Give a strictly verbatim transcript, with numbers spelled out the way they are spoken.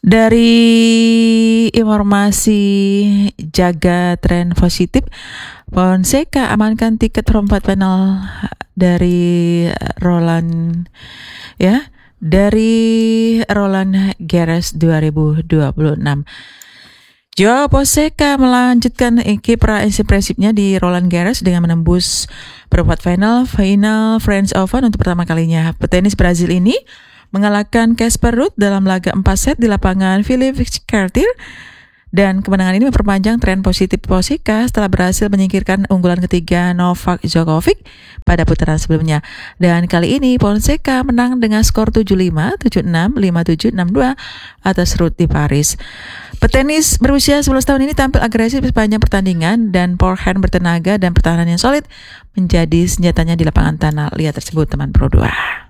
Dari informasi jaga tren positif, Fonseca amankan tiket perempat final dari Roland ya, dari Roland Garros dua ribu dua puluh enam. Joao Fonseca melanjutkan kiprah impresifnya di Roland Garros dengan menembus perempat final final French Open untuk pertama kalinya. Petenis Brazil ini mengalahkan Casper Ruud dalam laga empat set di lapangan Philippe Chatrier, dan kemenangan ini memperpanjang tren positif Fonseca setelah berhasil menyingkirkan unggulan ketiga Novak Djokovic pada putaran sebelumnya. Dan kali ini Fonseca menang dengan skor tujuh lima, tujuh enam, lima tujuh, enam dua atas Ruud di Paris. Petenis berusia sebelas tahun ini tampil agresif sepanjang pertandingan, dan forehand bertenaga dan pertahanan yang solid menjadi senjatanya di lapangan tanah liat tersebut, teman Pro dua.